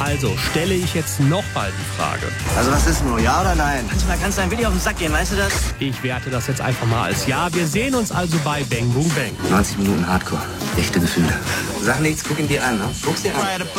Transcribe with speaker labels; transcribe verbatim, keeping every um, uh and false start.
Speaker 1: Also stelle ich jetzt nochmal die Frage.
Speaker 2: Also was ist nur, ja oder nein?
Speaker 3: Manchmal kannst du ein Willi auf den Sack gehen, weißt du das?
Speaker 1: Ich werte das jetzt einfach mal als Ja. Wir sehen uns also bei Bang Boom Bang.
Speaker 2: neunzig Minuten Hardcore. Echte Gefühle. Sag nichts, guck ihn dir an, ne? Guck's dir an.